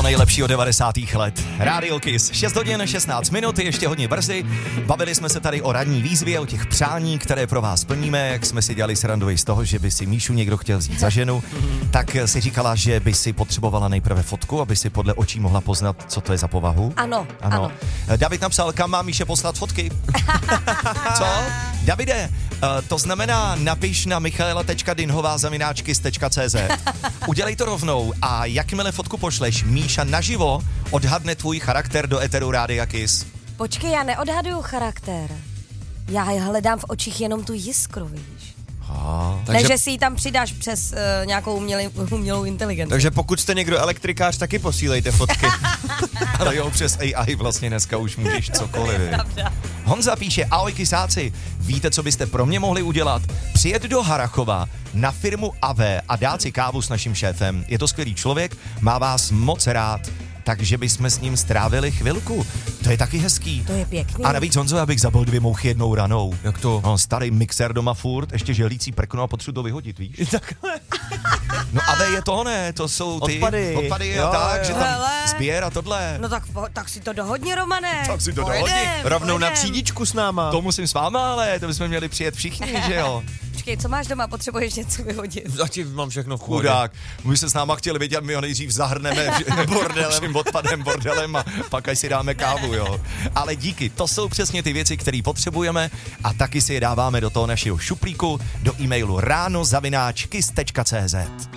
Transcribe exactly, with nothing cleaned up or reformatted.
nejlepší od devadesátých let. Radio Kiss, šest hodin šestnáct minut, ještě hodně brzy. Bavili jsme se tady o ranní výzvě, o těch přání, které pro vás plníme, jak jsme si dělali srandu z toho, že by si Míšu někdo chtěl vzít za ženu, tak si říkala, že by si potřebovala nejprve fotku, aby si podle očí mohla poznat, co to je za povahu. Ano, ano. ano. David napsal, kam má Míše poslat fotky. Co? Davide, to znamená, napiš na michaela tečka dinhová zavináč kiss tečka cé zet. Udělej to rovnou a jakmile fotku pošleš, Míša naživo odhadne tvůj charakter do eteru Rádia Kiss. Počkej, já neodhaduju charakter. Já hledám v očích jenom tu jiskru, vidíš. A, takže... Ne, že si ji tam přidáš přes uh, nějakou umělý, umělou inteligenci. Takže pokud jste někdo elektrikář, taky posílejte fotky. Ale jo, přes A I vlastně dneska už můžeš cokoliv. Honza píše, ahoj kysáci, víte, co byste pro mě mohli udělat? Přijet do Harachova na firmu A V a dát si kávu s naším šéfem. Je to skvělý člověk, má vás moc rád, takže bychom s ním strávili chvilku. To je taky hezký. To je pěkný. A navíc, Honzo, já bych zabil dvě mouchy jednou ranou. Jak to? No, starý mixér doma furt, ještě želící prkno a potřebuji to vyhodit, víš? Takhle. No A V je to, ne? To jsou ty odpady, odpady jo, a tak, jo. že tam Hele. sběr a tohle. No tak, tak si to dohodni, Romane. Tak si to Pojedem, dohodni. Rovnou na pojedem. třídičku s náma. To musím s váma, ale to bychom měli přijet všichni, že jo? Počkej, co máš doma? Potřebuješ něco vyhodit? Zatím mám všechno v pohodě. Chudák, my se s náma chtěli vidět, my ho nejdřív zahrneme bordelem, vším odpadem, bordelem a pak až si dáme kávu, jo. Ale díky, to jsou přesně ty věci, které potřebujeme a taky si je dáváme do toho našeho šuplíku, do e-mailu ráno zavináč kiss tečka cé zet.